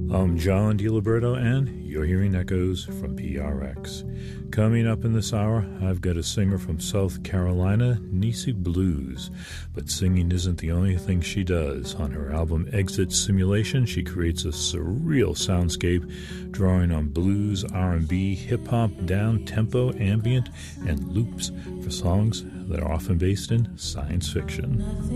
I'm John DiLiberto, and you're hearing Echoes from PRX. Coming up in this hour, I've got a singer from South Carolina, Nisi Blues. But singing isn't the only thing she does. On her album Exit Simulation, she creates a surreal soundscape, drawing on blues, R&B, hip-hop, down-tempo, ambient, and loops for songs that are often based in science fiction.